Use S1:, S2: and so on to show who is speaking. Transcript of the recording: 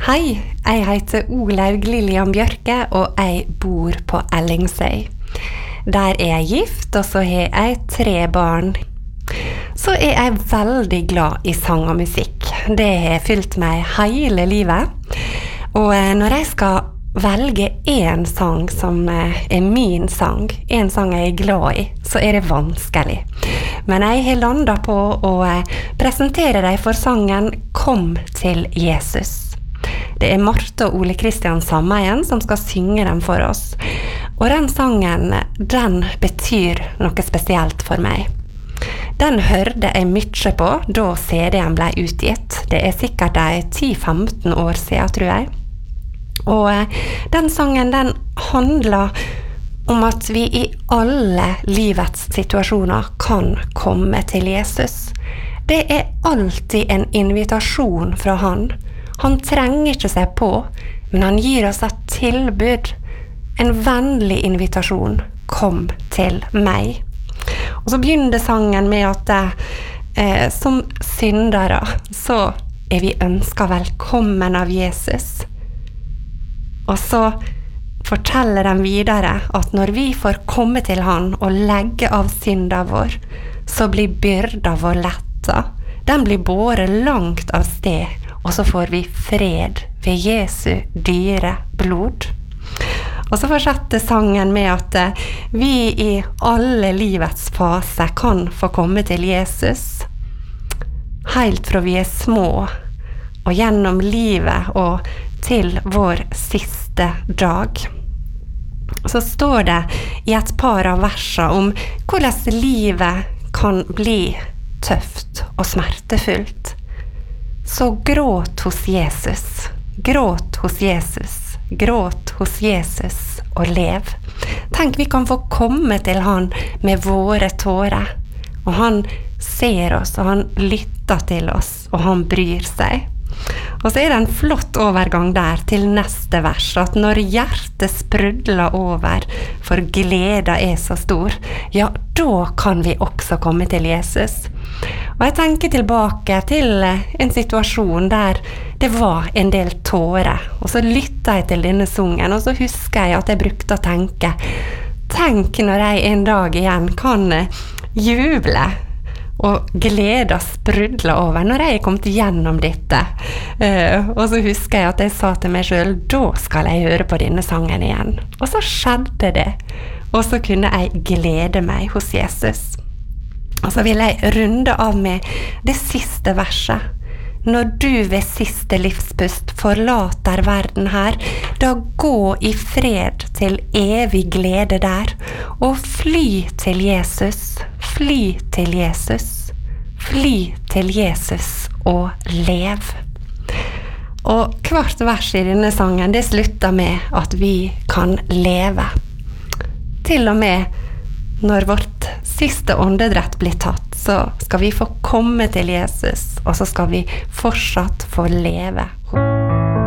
S1: Hei, jeg heter Olaug Lillian Bjørke, og jeg bor på Ellingsøy. Der jeg gift, og så har jeg 3 barn. Så jeg veldig glad i sang og musikk. Det har fylt meg hele livet. Og når jeg skal velge en sang som min sang, en sang jeg glad i, så det vanskelig. Men jeg har landet på å presentere deg for sangen «Kom til Jesus». Det Marte og Ole Kristian Sammeien som skal synge den for oss. Og den sangen, den betyr noe spesielt for meg. Den hørte jeg mye på da CD-en ble utgitt. Det sikkert 10-15 år siden, tror jeg. Og den sangen, den handler om at vi i alle livets situasjoner kan komme til Jesus. Det alltid en invitasjon fra han. Han trenger ikke seg på, men han gir oss et tilbud, en vennlig invitasjon. Kom til meg. Og så begynner sangen med at som syndere, så vi ønsket velkommen av Jesus. Og så forteller den videre at når vi får komme til han og legge av synda vår, så blir byrda vår letta. Den blir båret langt av sted, og så får vi fred ved Jesu dyre blod. Og så fortsetter sangen med at vi i alle livets fase kan få komme til Jesus, helt fra vi små, og gjennom livet og til vår siste dag. Så står det i et par av versene om hvordan livet kan bli tøft og smertefullt. Så gråt hos Jesus, gråt hos Jesus, gråt hos Jesus og lev. Tenk, vi kan få komme til han med våre tårer, og han ser oss, og han lytter til oss, og han bryr seg. Og så det en flott overgang der til neste vers, at når hjertet sprudler over, for gleda så stor, ja, da kan vi også komme til Jesus. Og jeg tenker tilbake til en situasjon der det var en del tårer, og så lyttet jeg til denne sungen, og så husker jeg at jeg brukte å tenk når jeg en dag igjen kan juble, og gleda sprudla over når jeg kom gjennom dette. Og så husker jeg at jeg sa til meg selv, da skal jeg høre på denne sangen igjen. Og så skjedde det, og så kunne jeg glede meg hos Jesus. Og så vil jeg runde av med det siste verset. Når du ved siste livspust forlater verden her, da gå i fred til evig glede der, og fly til Jesus, fly til Jesus, fly til Jesus og lev. Og hvert vers i denne sangen, det slutter med at vi kan leve. Til og med når vårt siste åndedrett blir tatt, så skal vi få komme til Jesus, og så skal vi fortsatt få leve.